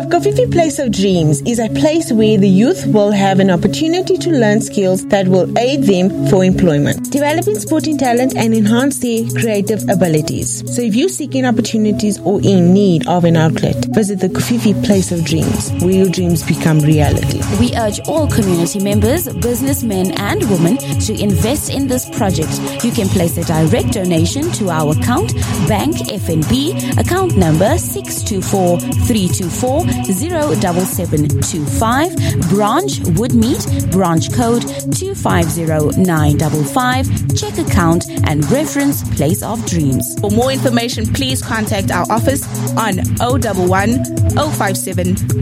Kofifi Place of Dreams is a place where the youth will have an opportunity to learn skills that will aid them for employment, developing sporting talent and enhance their creative abilities. So if you're seeking opportunities or in need of an outlet, visit the Kofifi Place of Dreams, where your dreams become reality. We urge all community members, businessmen and women to invest in this project. You can place a direct donation to our account, Bank FNB, account number 624-324-07725, branch Woodmead, branch code 250955, check account and reference Place of Dreams. For more information, please contact our office on 011 057